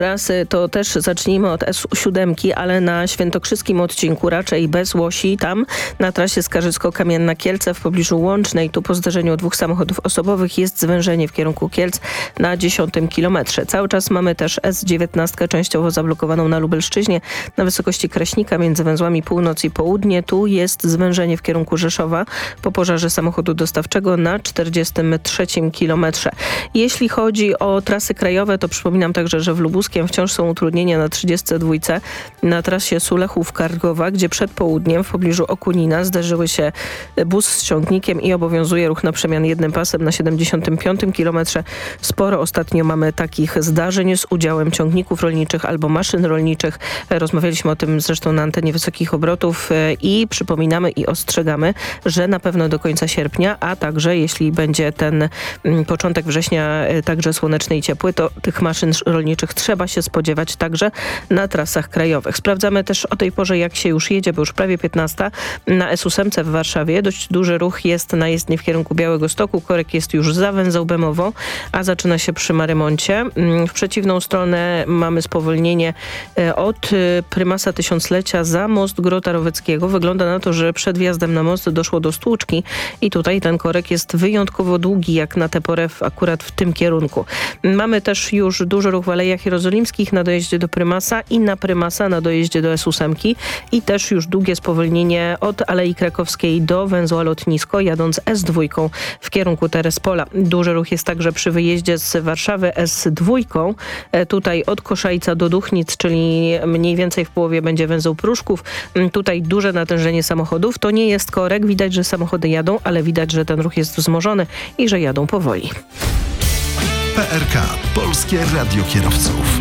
Trasy to też zacznijmy od S7, ale na świętokrzyskim odcinku raczej bez Łosi. Tam na trasie Skarżysko-Kamienna Kielce w pobliżu Łącznej, tu po zderzeniu dwóch samochodów osobowych jest zwężenie w kierunku Kielc na 10 kilometrze. Cały czas mamy też S19 częściowo zablokowaną na Lubelszczyźnie na wysokości Kraśnika między węzłami Północ i Południe. Tu jest zwężenie w kierunku Rzeszowa po pożarze samochodu dostawczego na 43 kilometrze. Jeśli chodzi o trasy krajowe, to przypominam także, że w Lubuskiem wciąż są utrudnienia na 32 na trasie Sulechów-Kargowa, gdzie przed południem w pobliżu Okunina zderzyły się bus z ciągnikiem i obowiązuje ruch na przemian jednym pasem na 75 kilometrze. Sporo ostatnio mamy takich zdarzeń z udziałem ciągników rolniczych albo maszyn rolniczych. Rozmawialiśmy o tym zresztą na antenie wysokich obrotów i przypominamy i ostrzegamy, że na pewno do końca sierpnia, a także jeśli będzie ten początek września także słoneczny i ciepły, to tych maszyn rolniczych trzeba się spodziewać także na trasach krajowych. Sprawdzamy też o tej porze, jak się już jedzie, bo już prawie 15 na S8 w Warszawie. Dość duży ruch jest na jezdni w kierunku Białegostoku. Korek jest już za węzeł Bemowo, a zaczyna się przy Marymoncie. W przeciwną stronę mamy spowolnienie od Prymasa Tysiąclecia za most Grota Roweckiego. Wygląda na to, że przed wjazdem na most doszło do stłuczki i tutaj ten korek jest wyjątkowo długi, jak na tę porę akurat w tym kierunku. Mamy też już duży ruch w Alejach Jerozolimskich na dojeździe do Prymasa i na Prymasa na dojeździe do S8 i też już długie spowolnienie od Alei Krakowskiej do węzła Lotnisko, jadąc S2 w kierunku Terespola. Duży ruch jest także przy wyjeździe z Warszawy S2. Tutaj od Koszajca do Duchnic, czyli mniej więcej w połowie będzie węzeł Pruszków. Tutaj duże natężenie samochodów. To nie jest korek. Widać, że samochody jadą, ale widać, że ten ruch jest wzmożony i że jadą powoli. PRK. Polskie Radio Kierowców.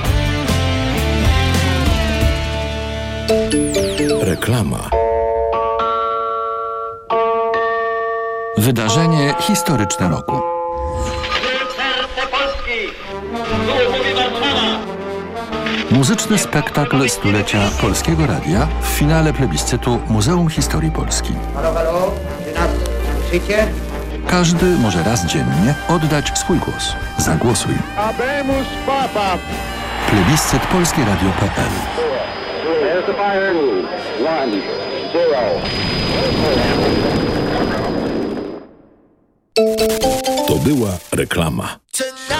Reklama. Wydarzenie historyczne roku. Muzyczny spektakl stulecia Polskiego Radia w finale plebiscytu Muzeum Historii Polski. Halo, halo, czy nas słyszycie? Każdy może raz dziennie oddać swój głos. Zagłosuj. Habemus Papa. Plebiscyt polskieradio.pl. To była reklama.